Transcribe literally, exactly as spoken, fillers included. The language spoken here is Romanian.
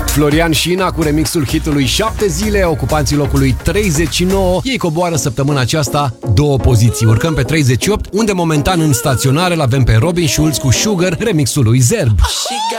Florian Șina cu remixul hitului șapte zile, ocupanții locului treizeci și nouă. Ei coboară săptămâna aceasta două poziții. Urcăm pe treizeci și opt, unde momentan în staționare l-avem pe Robin Schulz cu Sugar, remixul lui Zerb.